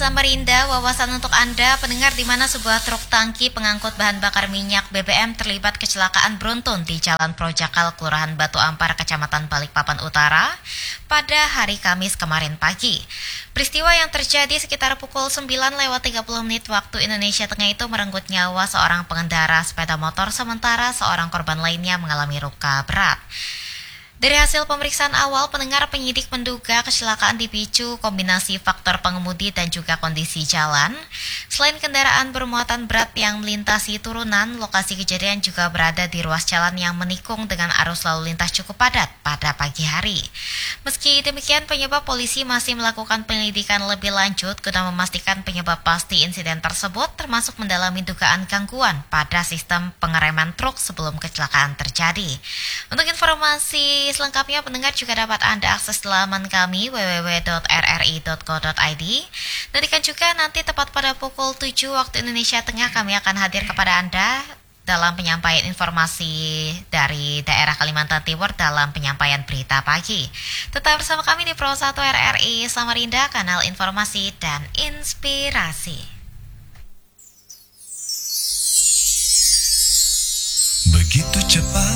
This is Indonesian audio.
Samarinda, wawasan untuk Anda pendengar di mana sebuah truk tangki pengangkut bahan bakar minyak BBM terlibat kecelakaan beruntun di Jalan Projakal, Kelurahan Batu Ampar, Kecamatan Balikpapan Utara pada hari Kamis kemarin pagi. Peristiwa yang terjadi sekitar pukul 9:30 waktu Indonesia Tengah itu merenggut nyawa seorang pengendara sepeda motor, sementara seorang korban lainnya mengalami luka berat. Dari hasil pemeriksaan awal, penyidik menduga kecelakaan dipicu kombinasi faktor pengemudi dan juga kondisi jalan. Selain kendaraan bermuatan berat yang melintasi turunan, lokasi kejadian juga berada di ruas jalan yang menikung dengan arus lalu lintas cukup padat pada pagi hari. Meski demikian, penyebab polisi masih melakukan penyelidikan lebih lanjut guna memastikan penyebab pasti insiden tersebut, termasuk mendalami dugaan gangguan pada sistem pengereman truk sebelum kecelakaan terjadi. Untuk informasi selengkapnya pendengar juga dapat Anda akses di laman kami www.rri.co.id. Nantikan juga nanti tepat pada pukul 7 waktu Indonesia Tengah kami akan hadir kepada Anda dalam penyampaian informasi dari daerah Kalimantan Timur dalam penyampaian berita pagi. Tetap bersama kami di Pro 1 RRI Samarinda, kanal informasi dan inspirasi. Begitu cepat